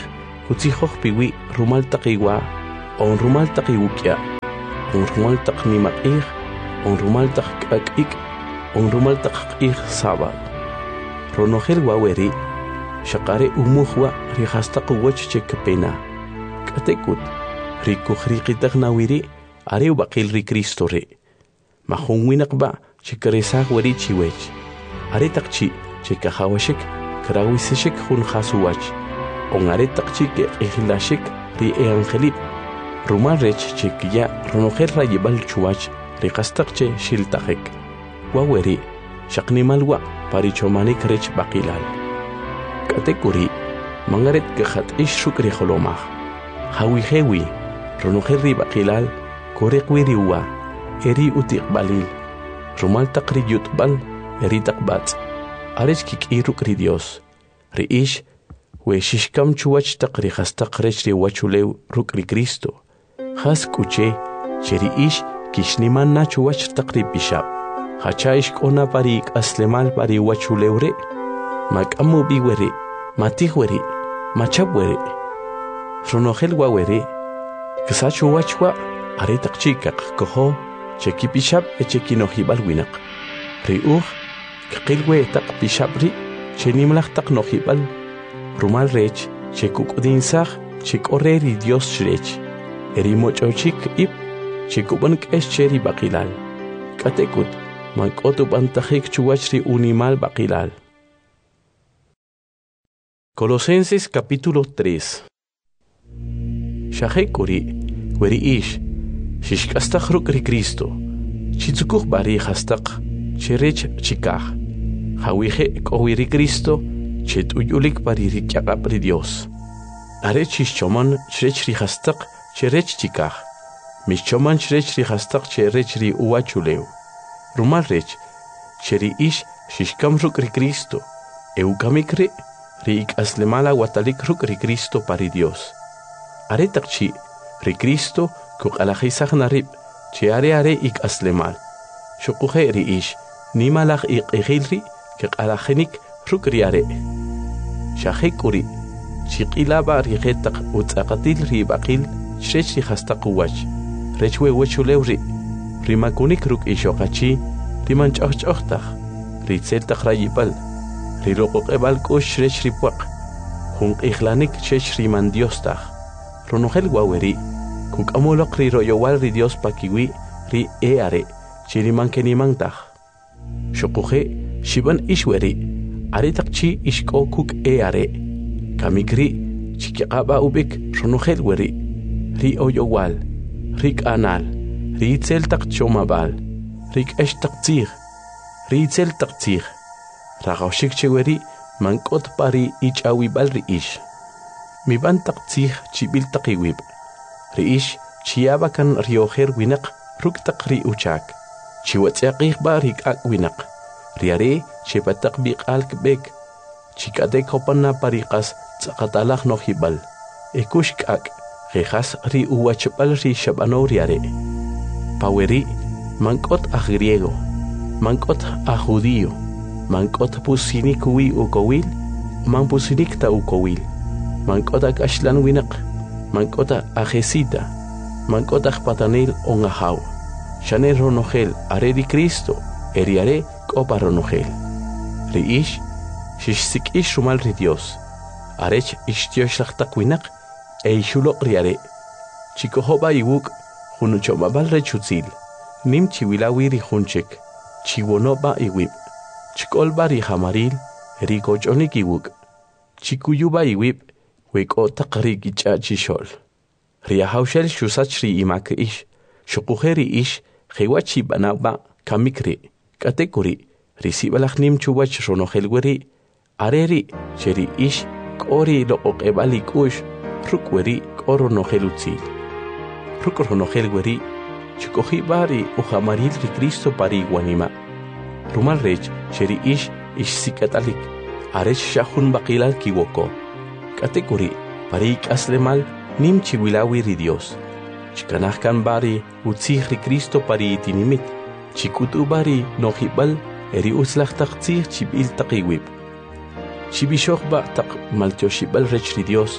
Utzijoh piwi rumal taqiwa, on rumal taqiwukya, on rumal taqnimaq, on rumal taqakik, on rumal taqik sabal. Ronogel waweri, shaqare umuhwa rihastaq wach chekpena. Katekut, rikukhriqitaq nawiri, are baqil ri Cristo re. Mahunwinak ba chekaresaq wari chiwech. Are taqchi chekahawashik, krawisishik hun khasuwach. On are taqchi ke ihlashik ri eangelip. Rumal rech chekiya ronogel rayibal chuwach rihastaqche shiltaqek. Waweri, shaqnimalwa parichomanik rech baqilal. Katekuri, mangaret kajat ishuk riholomah. Hawi hewi, ronogel baqilal, korekwiriwa, eri utiqbalil. Rumal taqri yutbal, eri taqbat. Arech kikiruk ri Dios. Ri ish, we shishkam chuwach taqri hastaq rech ri wachulew ruk ri Cristo. Has kuche, cheri ish, kishniman na chuwach taqri bishab. Hacha ishkona parik aslemal pari wachulewre. Makamu biwere, matihwere, machabwere. Ronogel wawere, kisachu wachwa, are taqchikaq koho, cheki bishab cheki nohibal winak. Riuh, kaqilwe taq bishabri, chenimlaq taq nohibal. Rumal rech, chekuk udinsaq, chekoreri Dios shrech. Eri mochochik ip, chekuban k'escheri baqilal. Katekut, mankotu bantajik chuwachri unimal baqilal. Colosenses capítulo 3. Shahekuri, weri ish, shishkastaq ruk ri Cristo. Chitzukuj bari hastaq, cherech chikaj. Hawije kowiri Cristo, chetuyulik bari rikyaqap ri Dios. Are chishchoman chrech ri hastaq, cherech chikaj. Mishchoman chrech ri hastaq cherech ri uwachulew. Rumal rech, cheri ish shishkam ruk ri Cristo. Eukamikre, ri ik aslemala watalik ruk ri Cristo pari Dios. Are taqchi, ri Cristo kuk alajisaq narib, che are ik aslemal. Shukuhe ri ish, nimalaj ik ejilri, kuk alajenik ruk ri are. Shahekuri, chiqilaba ri jetaq utzaqatil ri baqil, chrech ri hastaq uwach. Rechwe wechulewri, ri makunik ruk ishoqachi, ri manch'oqch'oqtaj, ri tseltaq rayibal, ri roqoqebal k'ush chrech ri puaq, junq'ijlanik chech ri mandiostaj. Ronogel waweri, kuk'amoloq ri royowal ri Dios pakiwi, ri are, chiri mankenimantaj. Shukuje, shiban ishweri, are taqchi ishko kuk are. Kamikri, chikiqaba ubik, ronogel weri, ri oyowal, ri k'anal, ri tseltaq chomabal, ri k'eshtaq tzij, ri tseltaq tzij. Raqawshik cheweri, mankot pari ich'awibal ri ish. Mi bantaq tzij chibil taqiwib. Ri ish chiyaba kan riojer winak ruktaq ri uchak. Chiwatz'aqij ba ri k'ak winak. Ri are chepataq biq'al kbek. Chik'atek hopana pariqas tz'aqatalaj nohibal. Ekush k'ak qejas ri uwachbal ri shab'anow ri are. Paweri mank'ot aj griego, mank'ot aj judío, mank'ot pusinik wi ukowil, man pusinik ta ukowil. Mank'ot ak ashlan winaq, mank'ot ajesita, mank'ot aj patanel on ahaw. Shane ronogel are di Cristo, eri are k'opa ronogel. Ri ish, shishsik ish rumal ri Dios. Arech ishtioshaqtaq winaq, eishuloq ri are. Chikohoba iwuk, junuchomabal rechutzil. Nim chiwilawi ri junchek, chiwonoba iwib. Chikolba ri hamaril, ri kochonik iwuk. Chikuyuba iwib, weko taqri gicha chishol. Ri ahawshel shusach ri imak ish, shukuje ri ish, jewachi banaba kamikri, katekuri, ri sibalach nim chuwach ronogel weri, areri, cheri ish, kori lo oqebali kush, rukweri koro nogelutzil. Ruk ronogel weri, chikoji bari ujamaril ri Cristo pari guanima. Rumal rech, cheri ish sikatalik, arech shahun baqilal kiwoko. Katekuri, pari aslemal, nim chiwilawi ri Dios. Chikanahkan bari, utzih ri Cristo pari itinimit. Chikutu bari, nohibal, eri uslach taqtzih chibil taqiwib. Chibishok ba taq maltioshibal rech ri Dios,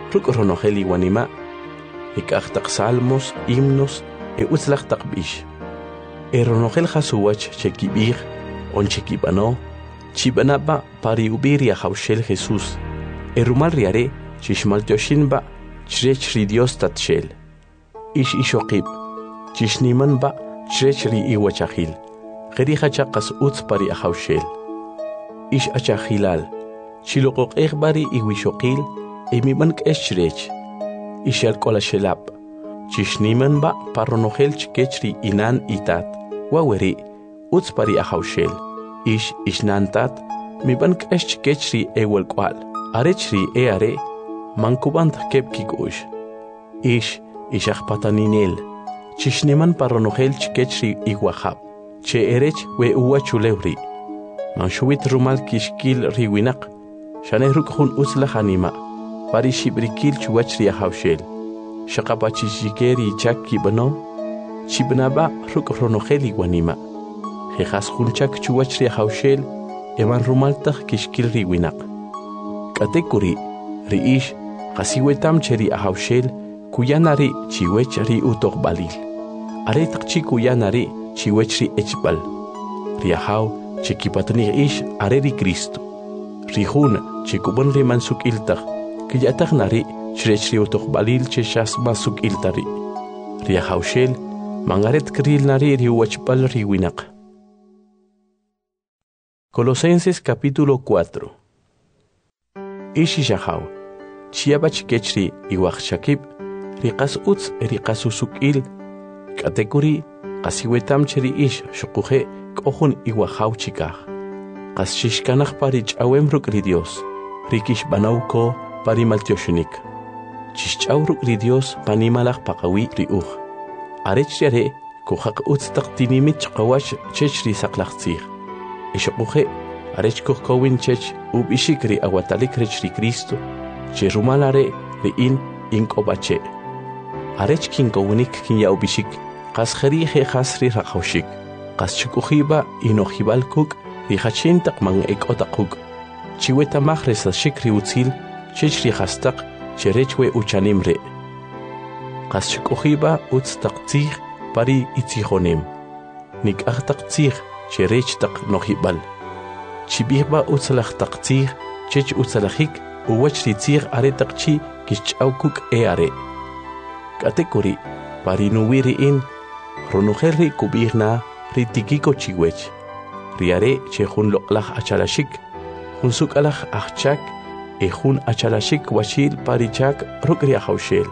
ruk ronogeli wanima, ikachtak salmos, himnos, utzlachtak bish. Ronogel hasuwach chekibir, on chekibano, chibanaba pari ubiria haushel Jesús. Rumal riare, chishmal toshinba, chre Dios tatshel. Ish ishokib, chishnimanba, chre iwachahil. Gerija chakas utz pari haushel. Ish achahilal, chilokok egbari iwishokil, emibank eschrech. Ishal kolashelap, chishnimanba paronogel chkechri inan itat. Waweri, utz pari haushel. Ish ishnantat, mibank eschkechri ewel kwal. Arechri are, mankubant kepkigush. Ish ishachpataninel, chishniman paronogel chkechri iwahab. Che erech we uwa chulewri. Manshuit rumal kishkil riwinak. Shaneruk hun utzlach anima. Pari shibrikil chuachri haushel. Shakapachishikeri chakki bano. Chibnaba ruk ronogeli wanima. Jejas hunchak chuachri haushel. Eman rumaltach kishkil riwinak. Katekuri, riish, kasiwetam cheri ahaushel, kuyanari chiwechri utokbalil. Aretakchi kuyanari chiwechri echbal. Riahau, chikipatni ish areri Cristo. Rihun, chikubon rimansuk iltach, kiyatak nari chirechri utokbalil cheshas masuk iltari. Riahaushel, mangaret kril nari riwachbal riwinak. Colosenses capítulo 4. Ishi shahau, chiabach kechri iwach shakib, riqas utz riqas usukil, katekuri, qasiwetam cheri ish shukuhe kohun iwahau chikah. Qas shishkanach pari chawem rukri Dios, rikish banauko pari maltioshunik. Chishchaw rukri Dios panimalach pakawi riuch. Arechriare, kuhak utz taktinimit chkawash chechri saklachtzir. Ishukuhe, Arech kowin chech ubishikri awatalik rechri Cristo, che rumalare in inkobache. Arech kin kowinik kin ya ubishik, kas jerije hasri rakhaushik, kas chukuhiba inohibal kuk, rihachintak man ekotakuk. Chiweta mahres shikri utzil, chechri hastak, cherechwe uchanimre. Kas chukuhiba utztaktzir pari itzihonim. Nik achtaktzir, cherechtak nohibal. Chibihba utzalach taktzir, chech utzalachik, uwachri tzir are takchi, kichaukuk are. Katekuri, parinuwiri in, ronujerri kubirna, ritikiko chiwech. Riare chehun loklach achalashik, hunsuk alach achchak, ehun achalashik wachil parichak rukri ahaushel.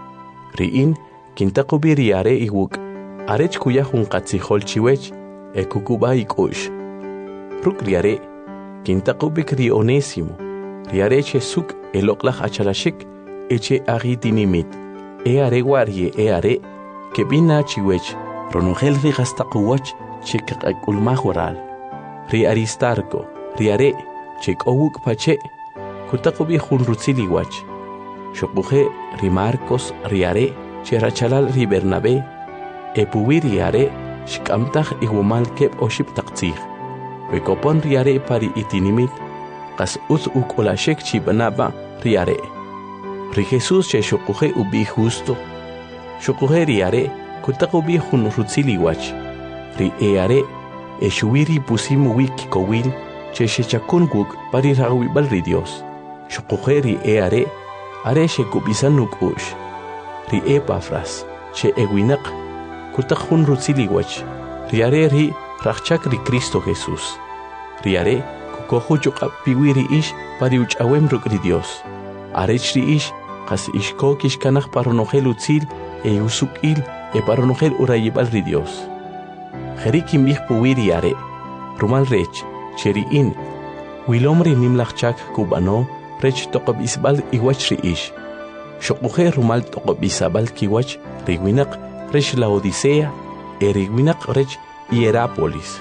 Riin, kintakubi riare iwuk, arech kuya hun katzihol chiwech, ekukuba ikush. Rukriare, Kintakubik ri Onésimo, riareche suk eloklach achalashik, eche agitinimit, eare guarie eare, que bina chiwech, ronogel rigastakuwach, chek ulmahural, ri Aristarco, riare, chek owuk pache, kutakubi hunrutziliwach, shokuje ri Marcos riare, cherachalal ri Bernabé, epuwiriare, shkamtach igumal kep oship taktzir. Bekopon riare pari itinimit, kas uz ukolashek chibanaba riare. Ri Jesús che shokuje ubi justo. Shokuje riare, kutakubi hun rutziliwach. Ri eare, eshuiri pusimu wiki kowil, che shechakunguk pari rawibal ri Dios. Shokuje ri eare, are shekubisanuk ush. Ri Epafras, che ewinak, kutakun rutziliwach. Riare ri rachchak ri Cristo Jesús. Riare, kukohu chukap piwiri ish pari uchawem rukri Dios. Arechri ish, kas ishko kishkanach paronogel utzil, usukil, paronogel urayibal ri Dios. Jerikim bih puwiri are, rumal rech, cheri in, wilomri nimlachchak kubano, rech tokab isbal iwachri ish. Shokuje rumal tokab isabal kiwach, riwinak, rech la Odisea, riwinak rech Hierápolis.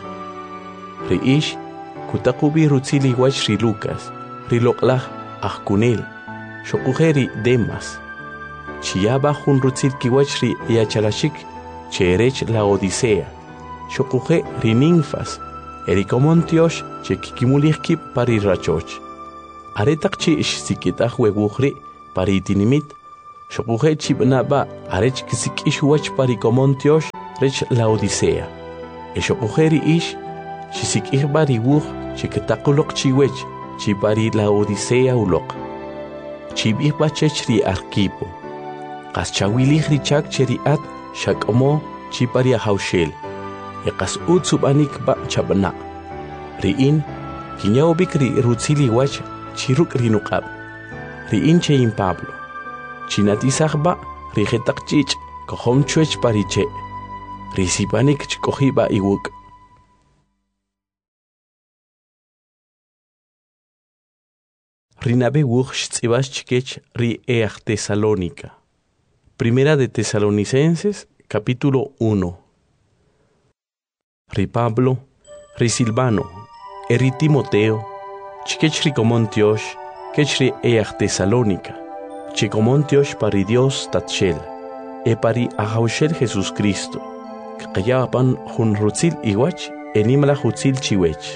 Riish, kutakubi rutzili wach ri Lucas, ri loklach achkunel, shokujeri Demas. Chiaba hun rutzil kiwach ri Iachalashik, cherech la Odisea, shokuje ri Ninfas, erikomontiosh che kikimulihkip pari rachoch. Aretakchi ish sikitach weguchri, pari tinimit shoquje chibnaba arech kisikishwach pari komontiosh rech Laodicea shoqujeri ish chisikihbari wuj chiktaquloq chiwech chipari Laodicea uloq chibihba chechri Arquipo qaschawilih richak cheriat shak'omo chipari haushel qas utsubanik ba chabna riin kiñawbik ri rutzili wach chiruk rinuqab riin chein Pablo chinatisajba rijetaq chich kohom chuech pariche risipanik chkojiba iwuk Rinabe wuj shtzibas chikech ri Tesalónica. Primera de Tesalonicenses, capítulo 1. Ri Pablo, ri Silvano, ri Timoteo, chikech ri Comontiosh, kech ri Tesalónica, chikomontiosh pari Dios tatshel, pari ahaushel Jesús Cristo, kqayapan hun rutzil iwach, enimla hutzil chiwech.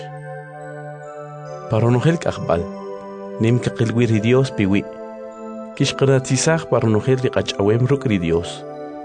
Paronogel kajbal, nim kaqilwiri Dios piwi, kishqanatisaj paronogel riqachawem rukri Dios,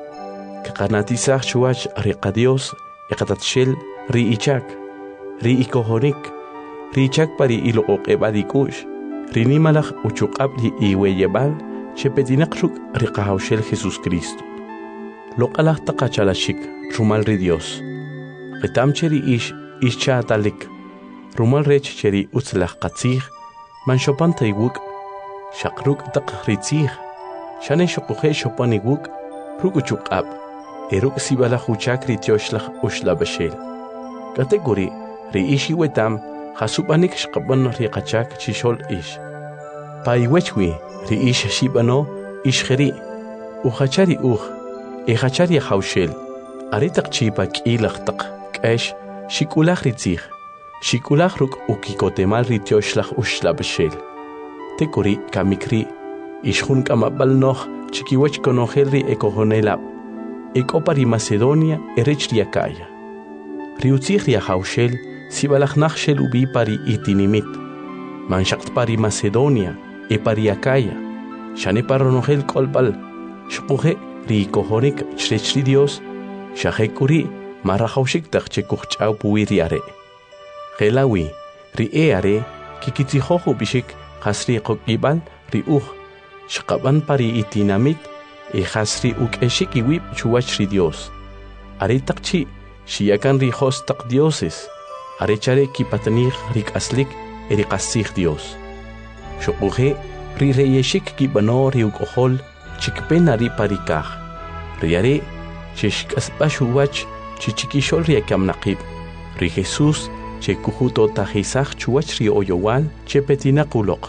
kaqanatisaj chuach riqa Dios, iqatatshel ri ichak, ri ikohonik, ri ichak pari iloqoq ebadikush, ri nimalaj uchuqab li iweyebal, chepetinak ruk riqahaushel Jesús Cristo. Loqalaj taqachalashik, rumal ri Dios, qitamcheri ish chaatalik, rumal rech cheri utzlaj qatzij, man shopan taywuk, shakruk taq ritzij, shane shokuje shopan iwuk, ruk uchuqab, eruk sibalaj uchak ritioshlag ushlabashel. Kategori, ri ishi wetam, hasubanik shqaban riqachak chishol ish. Pa iwechwi, ri ish shibano, ishgeri, uchachari echachari haushel, aritak chipa k'ilaj taq, k'esh, shikulaj ritzij, shikulaj ruk ukikotemal ritioshlag ushlabashel. Tekuri kamikri, ishjun kamabal noch, chikiwech konogel ri ekojonelab, ekopari Macedonia erech riakaya. Riutzij riahaushel, sibalaj nachshel ubi pari itinimit, manshakt pari Macedonia, pari Acaya, shane paronogel kolbal, shpuje ri kohonik chrechri Dios, shahekuri marahaushik tachchekuchau puiriare. Gelawi, ri eare, kikitijojo bishik, hasri kokibal, ri shkaban pari itinamit, hasri eshik iwip chuachri Dios. Aretakchi, shiakan ri hostak dioses, arechare kipatanij rik aslik, erikasig Dios. Shokuje, ri reyeshik kibano ri ukohol, chikpena ri parikaj. Riare, shishkasbashuwach, chichikishol ri akamnaqib. Ri Jesús, che kujuto tajizaj chuach ri oyowal, che petinakulok.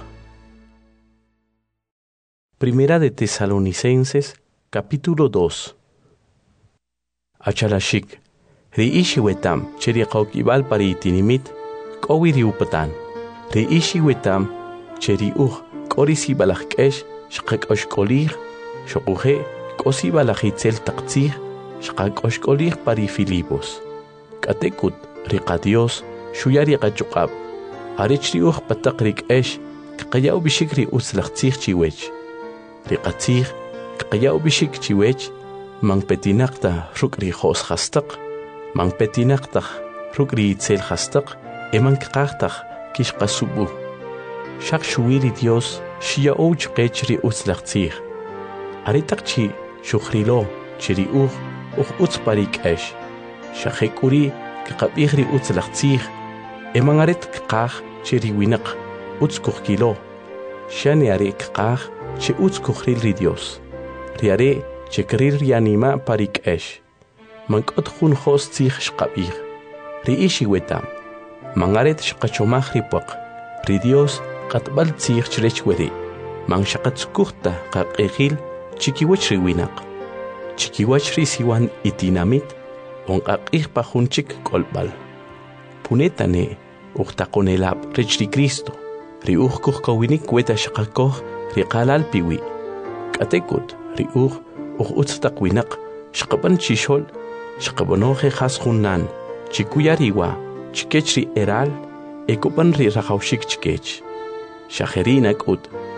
Primera de Tesalonicenses, capítulo 2. Achalashik, ri ishi wetam, che ri qaukibal pari itinimit, kowi ri upatan. Ri ishi wetam, che ri korisi balajkesh, shqak oshkolir, shokuje, kosi balajitzel taqtzij, shqak oshkolir pari Filipos. Katekut, riqa Dios, shuyari qachuqab, arech ri pataqrik esh, kqayaw bishik ri utzlaqtzij chiwech. Riqatzij, kqayaw bishik chiwech, man petinaqta ruk ri jos khastaq, man petinaqta ruk ri itzel khastaq, eman kqaqtaq kishqasubu. Shaq shuwiri Dios, shia ouch qechri utzlaqtzij. Aritaqchi shukhrilo, chiri utz parik esh. Shaqekuri, kqabihri utzlaqtzij, eman arit kqaq chiri winaq, utz kuhkilo. Shani are kqaq, che utz kuhril ri Dios. Riare, che krir rianima parik esh. Mankot khun khos tzij shqabih. Ri ishi wetam. Mangaret shqachomaj ripaq. Ri Dios, qatbal tzij chrech weri. Man shaqatzkuhta qaqeqil, chikiwach ri winaq. Chikiwach ri siwan itinamit, onqaqih pajunchik kolbal. Punetane, uqtaqonelab rech ri Cristo. Ri kuhkawinik weta shaqakoh ri qalal piwi. Katekut, ri utztaq winaq, shqaban chishol, shqabanoje khasjunan, chikuyariwa, chikech ri eral, ekupan ri rajaushik chikech. Shajerinak ut,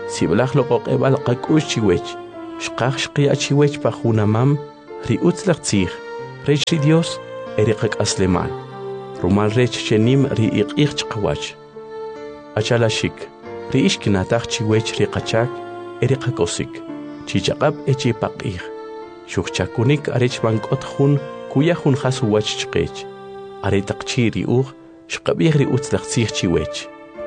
siblaj loqoqebal qakush chiwech shqaq shqiya chiwech pa junamam ri utzlaq tzij rech ri Dios eri qak'aslemal rumal rech chenim ri iq'ij chqawach achalashik ri ishkinataj chiwech ri qachak eri qakosik chichaqab echi paq'ij shukchakunik arech bank'ot jun kuya jun jasuwach chqech are taqchi ri uj shqab'ij ri utzlaq tzij chiwech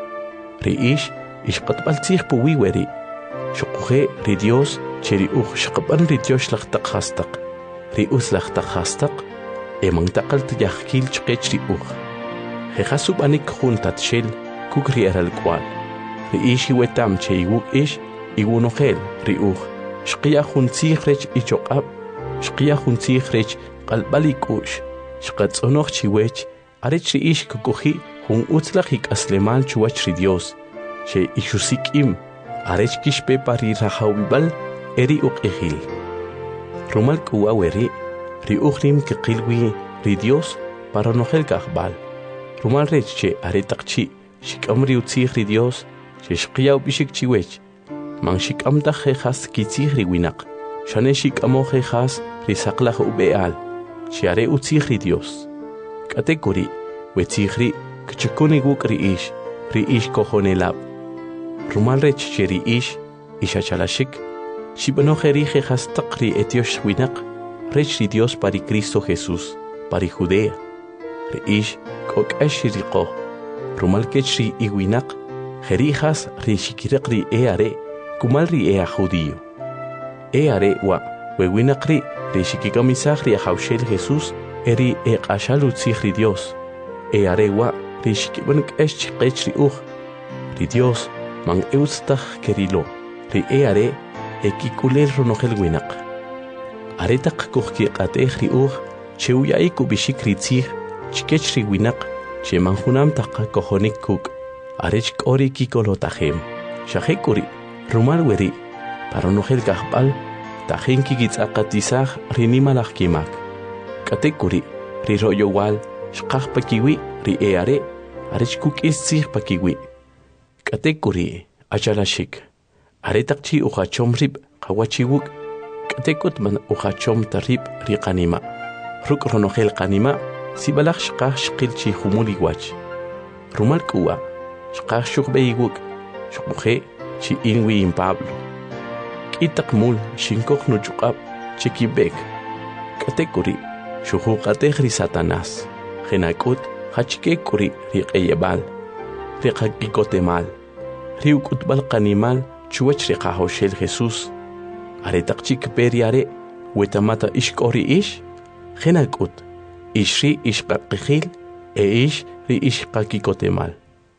ri ishqatb'al tzij puwi weri shuquje ri Dios che ri uj shqab'an ri Dios laj taq jastaq ri utzlaq taq jastaq eman taqal tiyajkil chqech ri uj jejasub'anik jun tatxel kuk ri eralk'wal ri iwetam che iwuk iwunojel ri uj shqiya jun tzij rech ichoq'ab shqiya jun tzij rech qalb'al ik'u'x shqatz'onoj chiwech arech ri kukuji jun utzlaq ik'aslemal chuwach ri Dios che ixusik'im arech kixpepa ri rajawib'al eri uq'ijil rumal k'uwa weri ri uj rim kiqilwi ri Dios para nojel kajb'al rumal rech che are taqchi xik'am ri utzij ri Dios che shqiya ub'ixik chiwech man xik'amtaj jejas kitzij ri winaq xane xik'amoj jejas ri saqlaj ub'e'al che are utzij ri Dios k'atek'uri wetzij ri kchukun iwuk' ri kojonelab rumal rech che ri ixachalashik xib'anoj eri jejas taq ri etiox winaq rech ri Dios pari Cristo Jesús pari Judea ri k'ok'ax riqoj rumal kech ri iwinaq jerijas ri xikiriq ri are kumal ri judío are wa wewinaq ri xikikamisaj ri ajawxel Jesús eri q'axal utzij ri Dios are wa ri xikib'an k'ex chqech ri uj ri Dios man eutztaj kerilo ri are kik'ulel ronojel winaq are taq kujkiq'atej ri uj che uya'ik ub'ixik ri tzij chkech ri winaq che man junam taq kojonik kuk' arech k'ori kikolotajem xajek'uri rumal weri para nojel kajb'al tajen kikitz'aqatisaj ri nimalaj kimak k'atek'uri ri ro'yowal xqaj pakiwi ri are arech kuk'is tzij pakiwi k'atek'uri achalashik are taqchi ujachom rib' qawachiwuk k'atek'ut man ujachom tarib' ri qanima ruk' ronojel qanima sibalaj xqaj xqil chi jumul iwach rumal k'uwa xqaj xuqb'e iwuk xuquje chi inwi in Pablo k'itaq mul xinkoj nuch'uq'ab che kib'ek k'atek'uri xujuq'atej ri Satanás jenak'ut jachk'ek'uri ri q'eyeb'al ri qak'ikotemal ri uk'utb'al qanimal chuwach ri qajawxel Jesús are taqchi kpe ri are wetamata ixk'ori jenak'ut ri ixqaqijil ri ixqakikotemal.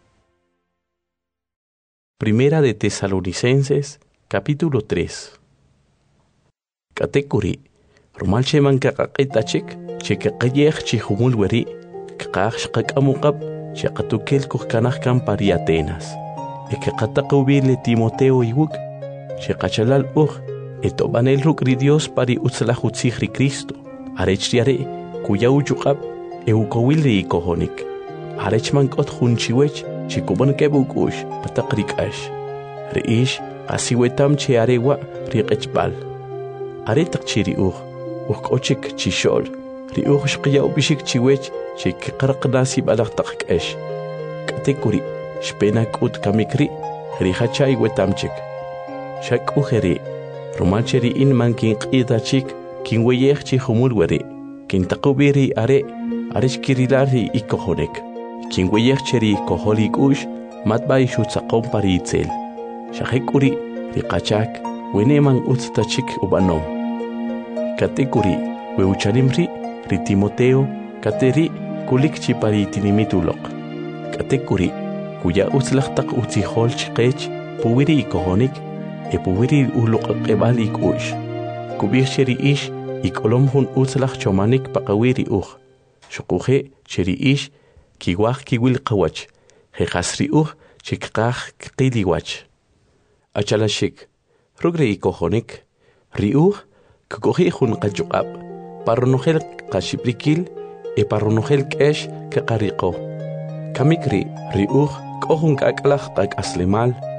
Primera de Tesalonicenses, capítulo 3. K'atek'uri rumal cheman kaqaq'itachik che kaqayej chi jumul weri kaqaj xqak'amuqab che qatukel kujkanaj kan pari Atenas qataqubile Timoteo iwuk che qachalal uj etob'anel ruk' ri Dios pari utzlaj utzij ri Cristo arech ri are kuya uchuq'ab ukowil ri ikojonik arech man k'ot jun chiwech che kub'an keb' uk'u'x pataq ri k'ax ri qasi wetam che are wa ri q'echb'al are taq chi ri uj k'ochik chi xo'l ri uj xqiya ub'ixik chiwech che kiqarqna sib'alaj taq k'ex k'atek'uri xpena k'ut kamik ri jachay wetamchik xak'uj ri rumal che ri man kinq'itachik kinweyej chi jumul weri kintaqub'i ri are xkirilal ri ikojonek kinweyej che ri kojol ik'u'x matb'ay xutzaqom pari itzel xajek'uri ri qachak weneman utz tachik ub'anom k'atek'uri weuchalim ri Timoteo kateri kulik chi pari tinimit uloq k'atek'uri kuya utzlaj taq utzijol chqech puwiri ikojonik puwiri uloq'eb'al ik'u'x kub'ij che ri ik'olom jun utzlaj chomanik paqawi ri uj xuquje che ri kiwaj kiwil qawach jejas ri uj che kqaj kqil iwach achalashik ruk' ri ikojonik ri uj kuk'uji jun qach'uq'ab' parronojel qaxib'rikil parronojel k'ex kaqariqo kamik ri uj k'o jun k'ak'laj qak'aslemal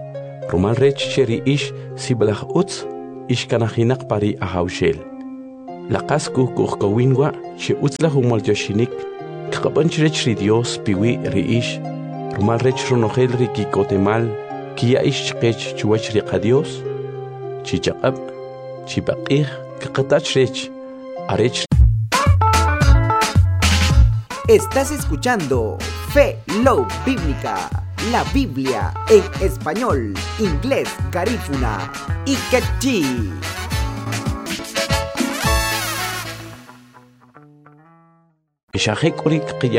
Rumal rech cheri ish siblach utz ish kanahinak pari ahaushel. Laqas kuhkawinwa che utzla humol yoshinik kapanch rech ri Dios piwi ri ish. Rumal rech runogel ri kikotemal kia ish chqech chuach ri qadios. Chichaqab chipaqih kakatach rech arech. Estás escuchando Fe Love Bíblica, la Biblia en español, inglés, garífuna y quechí. Ishajek urik